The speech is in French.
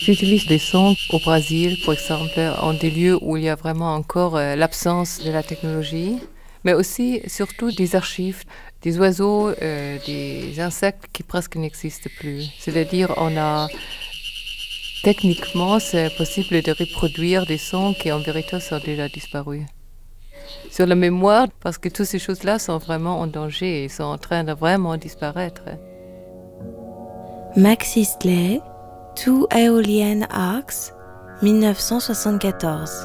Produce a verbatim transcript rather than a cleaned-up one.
J'utilise des sons au Brésil, par exemple, en des lieux où il y a vraiment encore euh, l'absence de la technologie, mais aussi, surtout, des archives, des oiseaux, euh, des insectes qui presque n'existent plus. C'est-à-dire, on a techniquement, c'est possible de reproduire des sons qui, en vérité, sont déjà disparus. Sur la mémoire, parce que toutes ces choses-là sont vraiment en danger et sont en train de vraiment disparaître. Max Eastley, Two Aeolian Arcs, mille neuf cent soixante-quatorze.